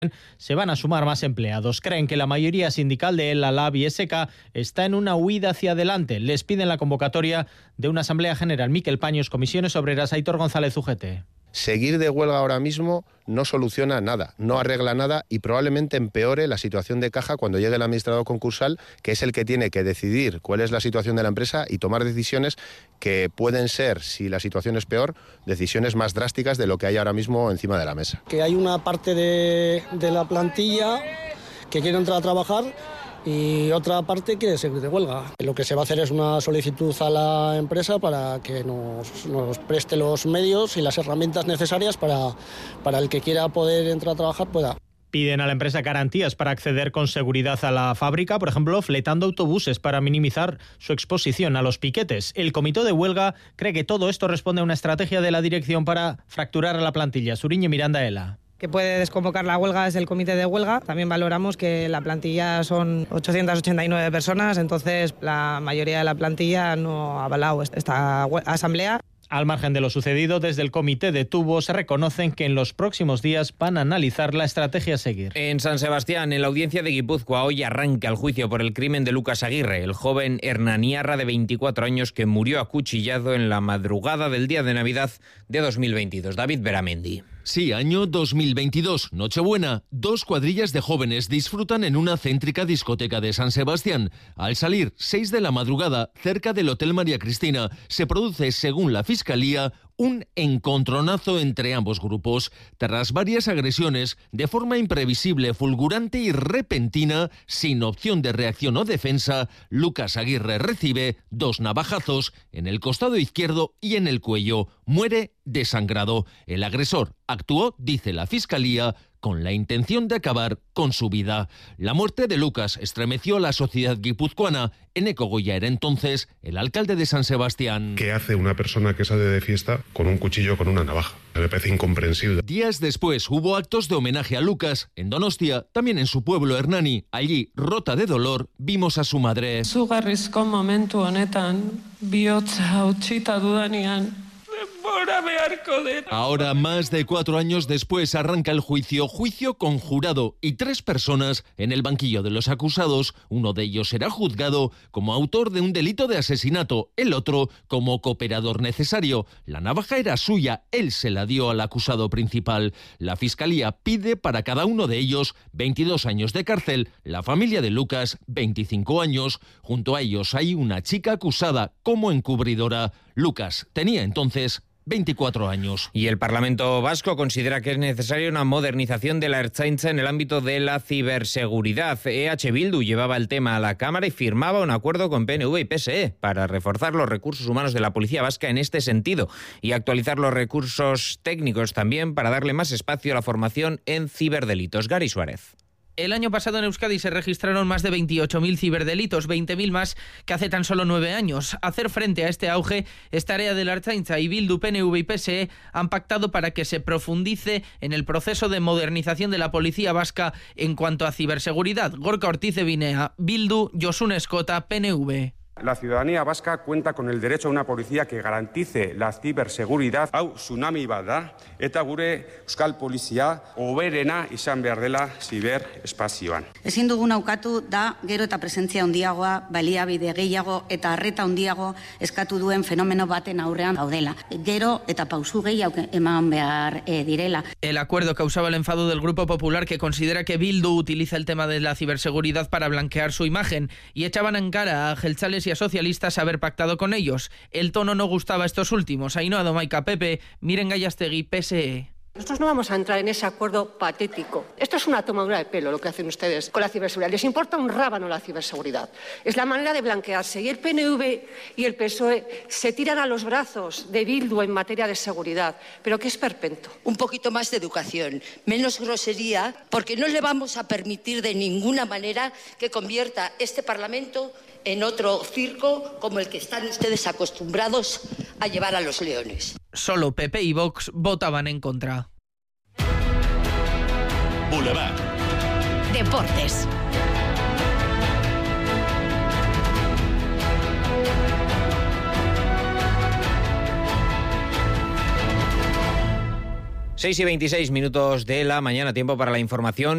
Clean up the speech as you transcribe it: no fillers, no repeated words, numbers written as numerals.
se van a sumar más empleados. Creen que la mayoría sindical de ELA, LAB y SK está en una huida hacia adelante. Les piden la convocatoria de una asamblea general. Miquel Paños, Comisiones Obreras, Aitor González, UGT. Seguir de huelga ahora mismo no soluciona nada, no arregla nada y probablemente empeore la situación de caja cuando llegue el administrador concursal, que es el que tiene que decidir cuál es la situación de la empresa y tomar decisiones que pueden ser, si la situación es peor, decisiones más drásticas de lo que hay ahora mismo encima de la mesa. Que hay una parte de la plantilla que quiere entrar a trabajar y otra parte quiere seguir de huelga. Lo que se va a hacer es una solicitud a la empresa para que nos preste los medios y las herramientas necesarias para el que quiera poder entrar a trabajar pueda. Piden a la empresa garantías para acceder con seguridad a la fábrica, por ejemplo, fletando autobuses para minimizar su exposición a los piquetes. El comité de huelga cree que todo esto responde a una estrategia de la dirección para fracturar a la plantilla. Suriño Miranda Ela. Que puede desconvocar la huelga es el comité de huelga. También valoramos que la plantilla son 889 personas, entonces la mayoría de la plantilla no ha avalado esta asamblea. Al margen de lo sucedido, desde el comité de tubos se reconocen que en los próximos días van a analizar la estrategia a seguir. En San Sebastián, en la audiencia de Guipúzcoa, hoy arranca el juicio por el crimen de Lucas Aguirre, el joven hernaniarra de 24 años que murió acuchillado en la madrugada del día de Navidad de 2022. David Beramendi. Sí, año 2022, Nochebuena. 2 cuadrillas de jóvenes disfrutan en una céntrica discoteca de San Sebastián. Al salir 6 de la madrugada, cerca del Hotel María Cristina, se produce, según la Fiscalía, un encontronazo entre ambos grupos. Tras varias agresiones, de forma imprevisible, fulgurante y repentina, sin opción de reacción o defensa, Lucas Aguirre recibe 2 navajazos en el costado izquierdo y en el cuello. Muere desangrado. El agresor actuó, dice la Fiscalía, con la intención de acabar con su vida. La muerte de Lucas estremeció a la sociedad guipuzcoana. Eneco Goya era entonces el alcalde de San Sebastián. ¿Qué hace una persona que sale de fiesta con un cuchillo, con una navaja? Me parece incomprensible. Días después hubo actos de homenaje a Lucas en Donostia, también en su pueblo Hernani. Allí, rota de dolor, vimos a su madre. Zugarrizko momentu honetan, bihotza hautsita dudanean. Ahora, más de 4 años después, arranca el juicio conjurado y 3 personas en el banquillo de los acusados. Uno de ellos será juzgado como autor de un delito de asesinato, el otro como cooperador necesario. La navaja era suya, él se la dio al acusado principal. La Fiscalía pide para cada uno de ellos 22 años de cárcel, la familia de Lucas 25 años. Junto a ellos hay una chica acusada como encubridora. Lucas tenía entonces 24 años. Y el Parlamento Vasco considera que es necesaria una modernización de la Ertzaintza en el ámbito de la ciberseguridad. EH Bildu llevaba el tema a la Cámara y firmaba un acuerdo con PNV y PSE para reforzar los recursos humanos de la Policía Vasca en este sentido y actualizar los recursos técnicos también para darle más espacio a la formación en ciberdelitos. Gary Suárez. El año pasado en Euskadi se registraron más de 28.000 ciberdelitos, 20.000 más que hace tan solo 9 años. Hacer frente a este auge es tarea de la Ertzaintza y Bildu, PNV y PSE han pactado para que se profundice en el proceso de modernización de la policía vasca en cuanto a ciberseguridad. Gorka Ortiz Ebinea, Bildu, Josun Escota, PNV. La ciudadanía vasca cuenta con el derecho a una policía que garantice la ciberseguridad. Hau tsunami bat da, eta gure euskal polizia hoberena izan behar dela ziberespazioan. Ezin duguna ukatu da gero eta presentzia handiagoa, baliabide gehiago eta arreta handiago eskatu duen fenomeno baten aurrean gaudela. Gero eta pausu gehiago eman behar direla. El acuerdo causaba el enfado del Grupo Popular, que considera que Bildu utiliza el tema de la ciberseguridad para blanquear su imagen, y echaban en cara a jeltzales y a socialistas haber pactado con ellos. El tono no gustaba a estos últimos. Ainhoa Domaica, PP, Miren Gallastegui, PSE. Nosotros no vamos a entrar en ese acuerdo patético. Esto es una tomadura de pelo lo que hacen ustedes con la ciberseguridad. Les importa un rábano la ciberseguridad. Es la manera de blanquearse. Y el PNV y el PSOE se tiran a los brazos de Bildu en materia de seguridad. Pero ¿qué es esperpento? Un poquito más de educación, menos grosería, porque no le vamos a permitir de ninguna manera que convierta este Parlamento en otro circo como el que están ustedes acostumbrados a llevar a los leones. Solo PP y Vox votaban en contra. Boulevard. Deportes. 6:26 de la mañana, tiempo para la información